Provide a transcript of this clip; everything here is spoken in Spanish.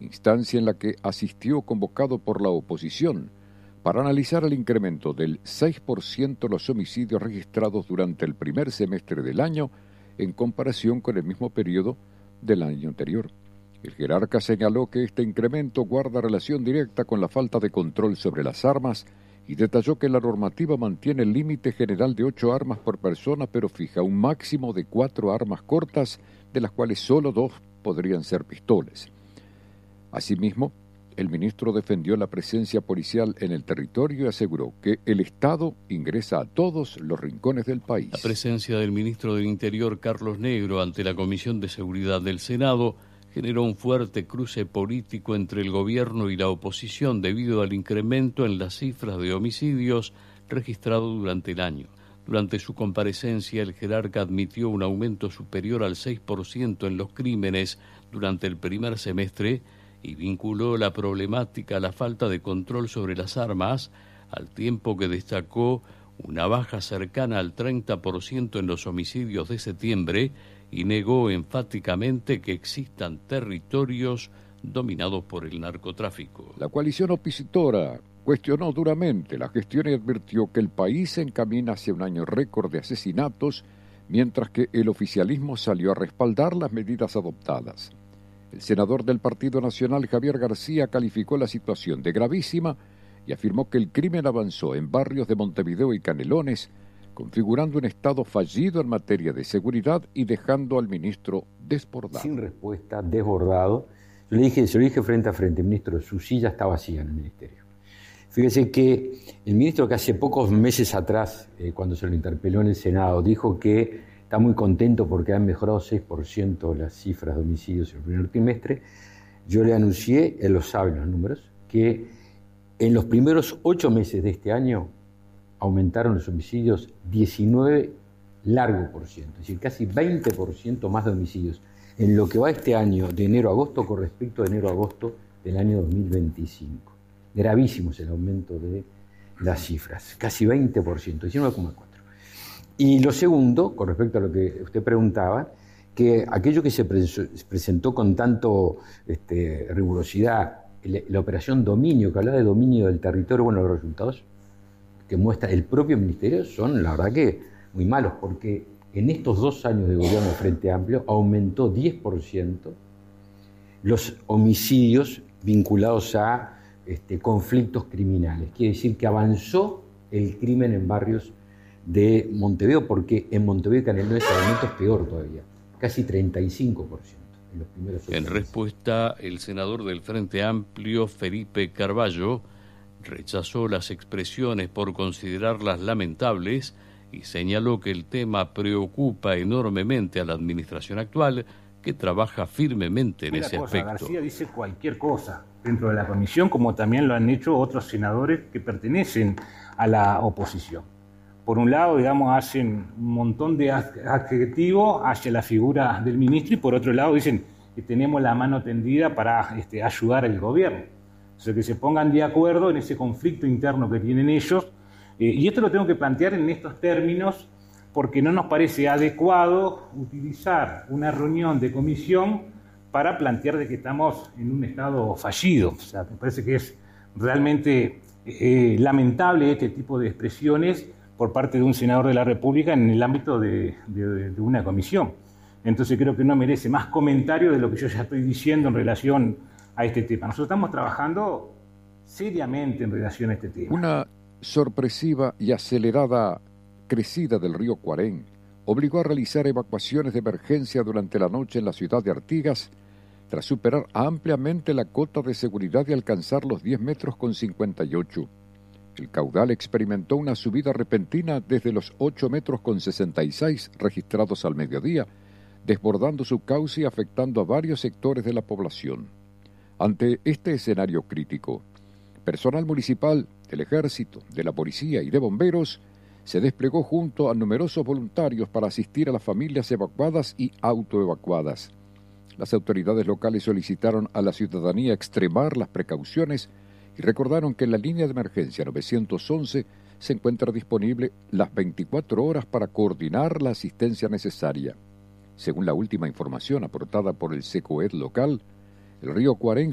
instancia en la que asistió convocado por la oposición para analizar el incremento del 6% de los homicidios registrados durante el primer semestre del año en comparación con el mismo periodo del año anterior. El jerarca señaló que este incremento guarda relación directa con la falta de control sobre las armas y detalló que la normativa mantiene el límite general de 8 armas por persona, pero fija un máximo de 4 armas cortas, de las cuales solo 2 podrían ser pistolas. Asimismo, el ministro defendió la presencia policial en el territorio y aseguró que el Estado ingresa a todos los rincones del país. La presencia del ministro del Interior, Carlos Negro, ante la Comisión de Seguridad del Senado generó un fuerte cruce político entre el gobierno y la oposición debido al incremento en las cifras de homicidios registrados durante el año. Durante su comparecencia, el jerarca admitió un aumento superior al 6% en los crímenes durante el primer semestre y vinculó la problemática a la falta de control sobre las armas, al tiempo que destacó una baja cercana al 30% en los homicidios de septiembre y negó enfáticamente que existan territorios dominados por el narcotráfico. La coalición opositora cuestionó duramente la gestión y advirtió que el país se encamina hacia un año récord de asesinatos, mientras que el oficialismo salió a respaldar las medidas adoptadas. El senador del Partido Nacional, Javier García, calificó la situación de gravísima y afirmó que el crimen avanzó en barrios de Montevideo y Canelones, configurando un Estado fallido en materia de seguridad y dejando al ministro desbordado. Sin respuesta, desbordado. Se lo dije frente a frente, ministro, su silla está vacía en el ministerio. Fíjese que el ministro que hace pocos meses atrás, cuando se lo interpeló en el Senado, dijo que está muy contento porque han mejorado 6% las cifras de homicidios en el primer trimestre. Yo le anuncié, él lo sabe los números, que en los primeros 8 meses de este año aumentaron los homicidios 19 largo por ciento, es decir, casi 20% más de homicidios en lo que va este año de enero a agosto con respecto a enero a agosto del año 2025. Gravísimo es el aumento de las cifras, casi 20%, 19,4%. Y lo segundo, con respecto a lo que usted preguntaba, que aquello que se presentó con tanto rigurosidad, la operación Dominio, que hablaba de dominio del territorio, bueno, los resultados que muestra el propio ministerio son, la verdad, que muy malos, porque en estos 2 años de gobierno de Frente Amplio aumentó 10% los homicidios vinculados a conflictos criminales. Quiere decir que avanzó el crimen en barrios de Montevideo, porque en Montevideo y Canelones el aumento es peor todavía, casi 35% en los primeros 8 meses. En respuesta, el senador del Frente Amplio, Felipe Carballo, rechazó las expresiones por considerarlas lamentables y señaló que el tema preocupa enormemente a la administración actual, que trabaja firmemente en ese aspecto. García dice cualquier cosa dentro de la comisión, como también lo han hecho otros senadores que pertenecen a la oposición. Por un lado, digamos, hacen un montón de adjetivos hacia la figura del ministro y por otro lado dicen que tenemos la mano tendida para ayudar al gobierno. O sea, que se pongan de acuerdo en ese conflicto interno que tienen ellos. Y esto lo tengo que plantear en estos términos porque no nos parece adecuado utilizar una reunión de comisión para plantear de que estamos en un estado fallido. O sea, me parece que es realmente lamentable este tipo de expresiones por parte de un senador de la República en el ámbito de una comisión. Entonces creo que no merece más comentario de lo que yo ya estoy diciendo en relación a este tema. Nosotros estamos trabajando seriamente en relación a este tema. Una sorpresiva y acelerada crecida del río Cuarén obligó a realizar evacuaciones de emergencia durante la noche en la ciudad de Artigas, tras superar ampliamente la cota de seguridad y alcanzar los 10 metros con 58. El caudal experimentó una subida repentina desde los 8 metros con 66 registrados al mediodía, desbordando su cauce y afectando a varios sectores de la población. Ante este escenario crítico, personal municipal, del Ejército, de la Policía y de Bomberos se desplegó junto a numerosos voluntarios para asistir a las familias evacuadas y autoevacuadas. Las autoridades locales solicitaron a la ciudadanía extremar las precauciones y recordaron que la línea de emergencia 911 se encuentra disponible las 24 horas para coordinar la asistencia necesaria. Según la última información aportada por el SECOED local, el río Cuarén